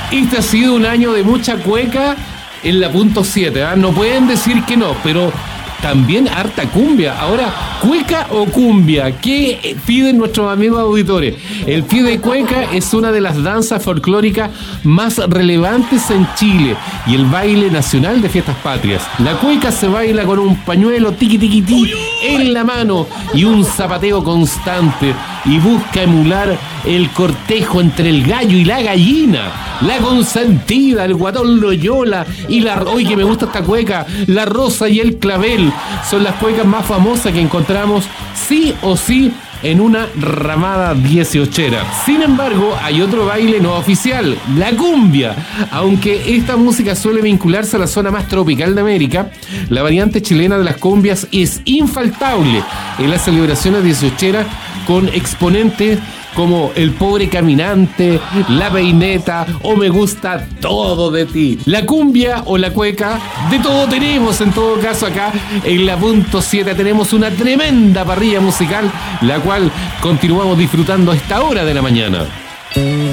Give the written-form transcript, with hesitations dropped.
Este ha sido un año de mucha cueca en la punto 7, ¿eh? No pueden decir que no, pero también harta cumbia. Ahora, ¿cueca o cumbia? ¿Qué piden nuestros amigos auditores? El pie de cueca es una de las danzas folclóricas más relevantes en Chile y el baile nacional de fiestas patrias. La cueca se baila con un pañuelo tiqui tiqui ti en la mano y un zapateo constante y busca emular el cortejo entre el gallo y la gallina, la consentida, el guatón Loyola y la... ¡Oye, que me gusta esta cueca! La rosa y el clavel son las cuecas más famosas que encontramos sí o sí en una ramada 18era. Sin embargo, hay otro baile no oficial, la cumbia. Aunque esta música suele vincularse a la zona más tropical de América, la variante chilena de las cumbias es infaltable en las celebraciones 18eras con exponentes como El Pobre Caminante, La Peineta o Me Gusta Todo de Ti. La cumbia o la cueca, de todo tenemos en todo caso acá en la punto 7. Tenemos una tremenda parrilla musical, la cual continuamos disfrutando a esta hora de la mañana.